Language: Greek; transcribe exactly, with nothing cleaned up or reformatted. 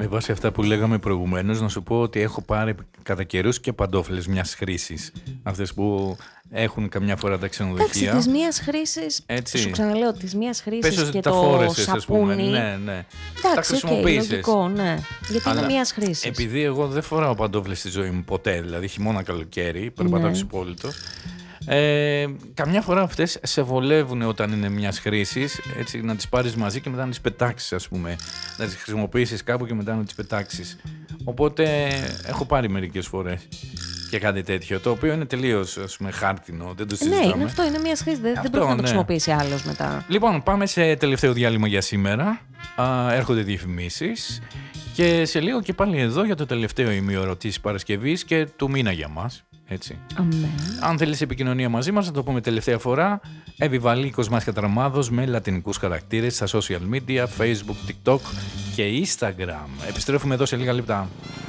Με βάση αυτά που λέγαμε προηγουμένως, να σου πω ότι έχω πάρει κατά καιρούς και παντόφλες μιας χρήσης. Αυτές που έχουν καμιά φορά τα ξενοδοχεία. Εντάξει, της μίας χρήσης, Έτσι. σου ξαναλέω, της μίας χρήσης Πες ότι και τα το φόρεσες, ας πούμε. σαπούνι. Ναι, ναι. τα Εντάξει, οκ, χρησιμοποίησες. λογικό, ναι. Γιατί Αλλά είναι μίας χρήσης. επειδή εγώ δεν φοράω παντόφλες στη ζωή μου ποτέ, δηλαδή χειμώνα καλοκαίρι, περπατάω Ναι. ξυπόλυτος. Ε, καμιά φορά αυτές σε βολεύουν όταν είναι μιας χρήσης, έτσι, να τις πάρεις μαζί και μετά να τις πετάξεις, ας πούμε. Να τις χρησιμοποιήσεις κάπου και μετά να τις πετάξεις. Οπότε έχω πάρει μερικές φορές και κάτι τέτοιο, το οποίο είναι τελείως, ας πούμε, χάρτινο, δεν το Ναι, συζητάμε. είναι αυτό, είναι μίας χρήσης. Δεν, δεν Αυτό, πρέπει να το ναι. χρησιμοποιήσει άλλος μετά. Λοιπόν, πάμε σε τελευταίο διάλειμμα για σήμερα. Α, έρχονται διαφημίσεις και σε λίγο και πάλι εδώ για το τελευταίο ημίωρο της Παρασκευής και του μήνα για μας. Έτσι. Αμέν. Αν θέλεις επικοινωνία μαζί μας, να το πούμε τελευταία φορά. Επιβαλίκος μας Κατραμάδος με λατινικούς χαρακτήρες στα social media, Facebook, TikTok και Instagram. Επιστρέφουμε εδώ σε λίγα λεπτά.